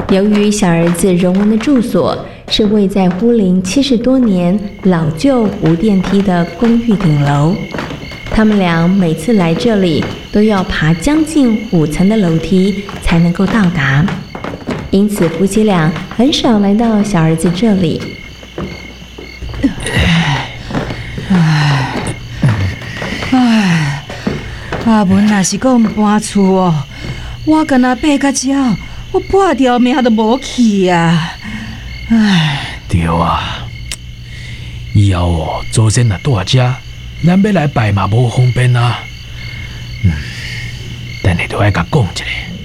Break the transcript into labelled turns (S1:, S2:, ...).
S1: 由于小儿子荣文的住所是位在呼林70多年老旧无电梯的公寓顶楼，他们俩每次来这里都要爬将近5层的楼梯才能够到达，因此夫妻俩很少来到小儿子这里。
S2: 阿文若是讲搬厝哦，我敢若爬到这，我半条命都无去啊！
S3: 对啊，以后哦，祖先若住这，咱要来拜嘛无方便啊。等下都爱甲讲一下。